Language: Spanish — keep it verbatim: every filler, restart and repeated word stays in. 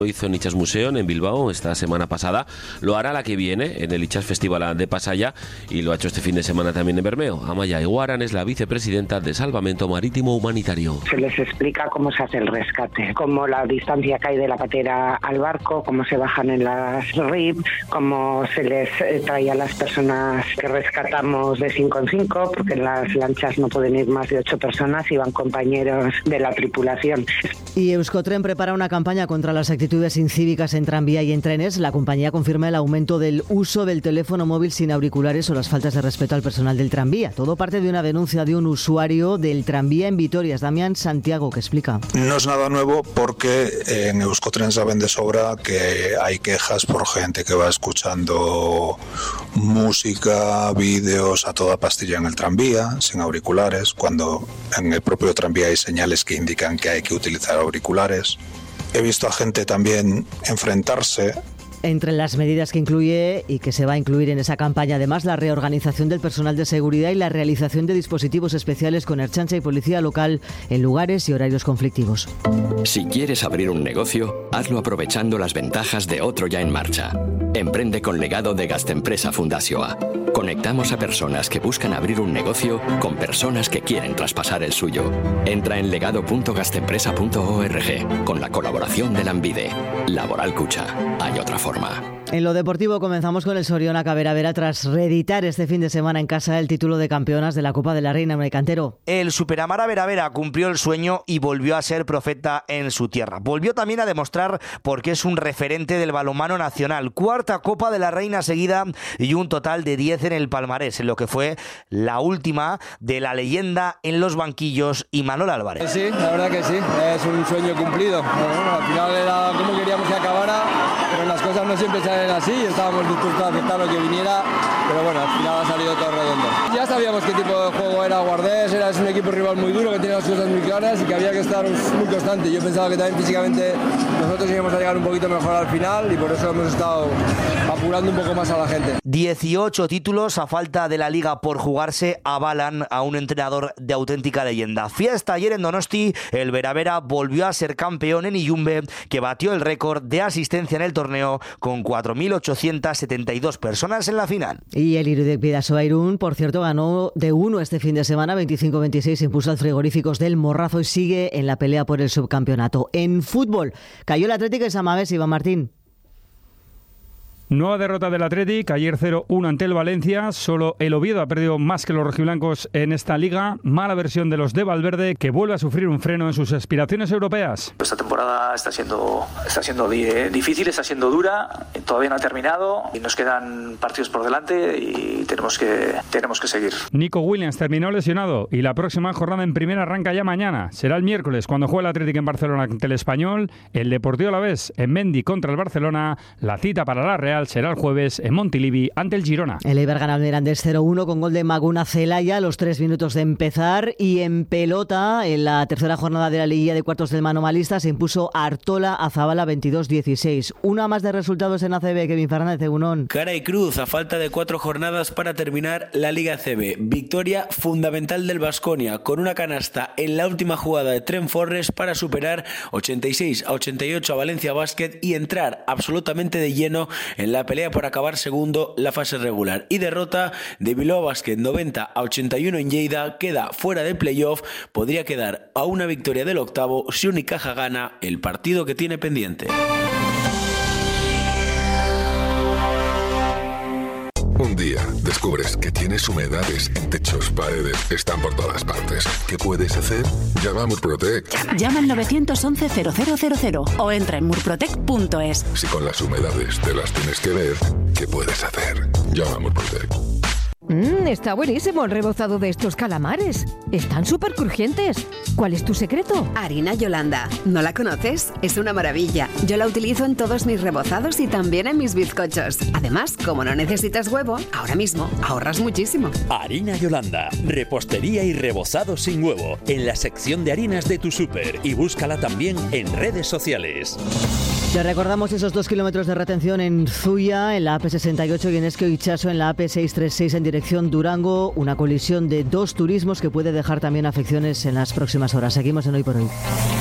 Lo hizo en Itxas Museum en Bilbao esta semana pasada, lo hará la que viene en el Itxas Festival de Pasaya y lo ha hecho este fin de semana también en Bermeo. Amaia Iguaran es la vicepresidenta de Salvamento Marítimo Humanitario. Se les explica cómo se hace el rescate, cómo la distancia que hay de la patera al barco, cómo se bajan en las R I P, cómo se les trae a las personas que rescatamos de cinco en cinco, porque en las lanchas no pueden ir más de ocho personas y van compañeros de la tripulación. Y Euskotren prepara una campaña contra las actitudes incívicas en tranvía y en trenes. La compañía confirma el aumento del uso del teléfono móvil sin auriculares o las faltas de respeto al personal del tranvía. Todo parte de una denuncia de un usuario del tranvía en Vitoria. Es Damián Santiago que explica. No es nada nuevo porque en Euskotren saben de sobra que hay quejas por gente que va escuchando música, vídeos a toda pastilla en el tranvía, sin auriculares, cuando en el propio tranvía hay señales que indican que hay que utilizar auriculares. He visto a gente también enfrentarse. Entre las medidas que incluye y que se va a incluir en esa campaña, además, la reorganización del personal de seguridad y la realización de dispositivos especiales con Ertzaintza y policía local en lugares y horarios conflictivos. Si quieres abrir un negocio, hazlo aprovechando las ventajas de otro ya en marcha. Emprende con legado de Gastempresa Fundazioa. Conectamos a personas que buscan abrir un negocio con personas que quieren traspasar el suyo. Entra en legado punto gastempresa punto org con la colaboración de Lanbide. Laboral Cucha. Hay otra forma. En lo deportivo comenzamos con el Soriona Cabera Vera tras reeditar este fin de semana en casa el título de campeonas de la Copa de la Reina. Unai Cantero. El Superamara Vera Vera cumplió el sueño y volvió a ser profeta en su tierra. Volvió también a demostrar por qué es un referente del balonmano nacional. Cuarta Copa de la Reina seguida y un total de diez en el palmarés, en lo que fue la última de la leyenda en los banquillos Imanol Álvarez. Sí, la verdad que sí, es un sueño cumplido. Bueno, al final era como queríamos que acabara, pero las cosas no siempre salen así y estábamos dispuestos a aceptar lo que viniera, pero bueno, al final ha salido todo redondo. Ya sabíamos qué tipo de juego era Guardés, era es un equipo rival muy duro que tenía las cosas muy claras y que había que estar muy constante. Yo pensaba que también físicamente nosotros íbamos a llegar un poquito mejor al final y por eso hemos estado apurando un poco más a la gente. dieciocho títulos a falta de la Liga por jugarse avalan a un entrenador de auténtica leyenda. Fiesta ayer en Donosti, el Vera Vera volvió a ser campeón en Illumbe, que batió el récord de asistencia en el torneo con cuatro mil ochocientas setenta y dos personas en la final. Y el Irudek Bidasoa Irún, por cierto, ganó de uno este fin de semana, veinticinco a veintiséis, impuso al Frigoríficos del Morrazo y sigue en la pelea por el subcampeonato. En fútbol, cayó el Atlético de San Mamés, Iván Martín. Nueva derrota del Athletic, ayer cero uno ante el Valencia. Solo el Oviedo ha perdido más que los rojiblancos en esta liga. Mala versión de los de Valverde, que vuelve a sufrir un freno en sus aspiraciones europeas. Esta temporada está siendo, está siendo difícil, está siendo dura, todavía no ha terminado y nos quedan partidos por delante y tenemos que, tenemos que seguir. Nico Williams terminó lesionado y la próxima jornada en primera arranca ya mañana. Será el miércoles cuando juegue el Athletic en Barcelona ante el Español, el Deportivo Alavés en Mendy contra el Barcelona. La cita para la Real será el jueves en Montilivi ante el Girona. El Eibar gana al Mirandés cero uno con gol de Maguna Celaya a los tres minutos de empezar. Y en pelota, en la tercera jornada de la liguilla de cuartos del Manomalista, se impuso Artola a Zabala veintidós dieciséis. Una más de resultados en A C B, Kevin Fernández, Egunon. Cara y cruz a falta de cuatro jornadas para terminar la Liga A C B. Victoria fundamental del Baskonia con una canasta en la última jugada de Trent Forrest para superar ochenta y seis a ochenta y ocho a Valencia Basket y entrar absolutamente de lleno en la pelea por acabar segundo la fase regular. Y derrota de Bilbao Basket noventa a ochenta y uno en Lleida, queda fuera de playoff, podría quedar a una victoria del octavo si Unicaja gana el partido que tiene pendiente. Un día descubres que tienes humedades en techos, paredes, están por todas partes. ¿Qué puedes hacer? Llama a Murprotec. Llama, Llama al nueve once cero cero cero cero o entra en murprotec punto es. Si con las humedades te las tienes que ver, ¿qué puedes hacer? Llama a Murprotec. Mmm, está buenísimo el rebozado de estos calamares. Están súper crujientes. ¿Cuál es tu secreto? Harina Yolanda. ¿No la conoces? Es una maravilla. Yo la utilizo en todos mis rebozados y también en mis bizcochos. Además, como no necesitas huevo, ahora mismo ahorras muchísimo. Harina Yolanda. Repostería y rebozado sin huevo. En la sección de harinas de tu súper. Y búscala también en redes sociales. Te recordamos esos dos kilómetros de retención en Zuya, en la A P sesenta y ocho, y en Ezkio Itxaso, en la A P seiscientos treinta y seis en dirección Durango. Una colisión de dos turismos que puede dejar también afecciones en las próximas horas. Seguimos en Hoy por Hoy.